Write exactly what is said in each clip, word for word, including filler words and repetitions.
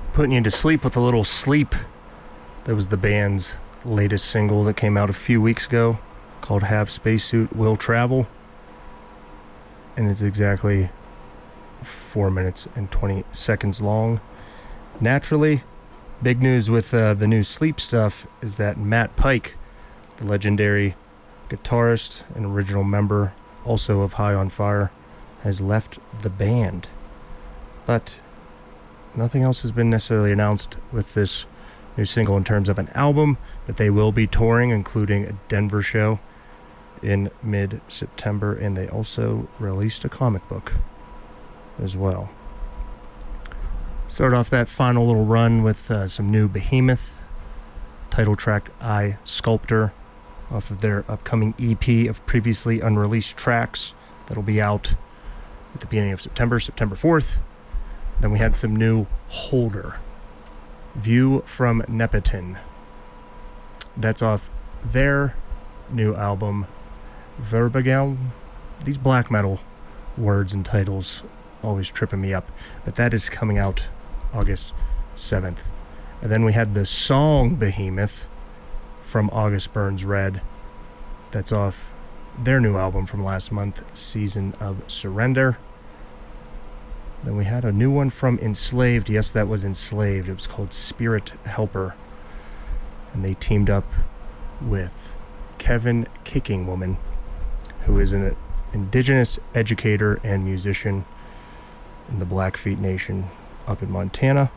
putting you to sleep with a little Sleep. That was the band's latest single that came out a few weeks ago, called Have Spacesuit Will Travel. And it's exactly four minutes and twenty seconds long. Naturally, big news with uh, the new Sleep stuff is that Matt Pike, the legendary guitarist and original member also of High on Fire, has left the band. But nothing else has been necessarily announced with this new single in terms of an album, but they will be touring, including a Denver show in mid-September, and they also released a comic book as well. Start off that final little run with uh, some new Behemoth, title track I Sculptor, off of their upcoming E P of previously unreleased tracks that'll be out at the beginning of September, September fourth. Then we had some new Holder, View from Nepetin. That's off their new album, Verbagel. These black metal words and titles always tripping me up, but that is coming out August seventh. And then we had the song Behemoth from August Burns Red. That's off their new album from last month, Season of Surrender. Then we had a new one from Enslaved. Yes, that was Enslaved. It was called Spirit Helper. And they teamed up with Kevin Kicking Woman, who is an indigenous educator and musician in the Blackfeet Nation up in Montana.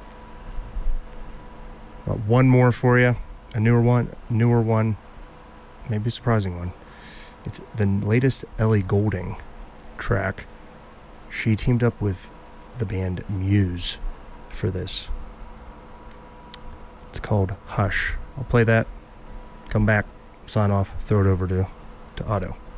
Got one more for you. A newer one, newer one, maybe a surprising one. It's the latest Ellie Goulding track. She teamed up with the band Muse for this. It's called Hush. I'll play that, come back, sign off, throw it over to, to Otto.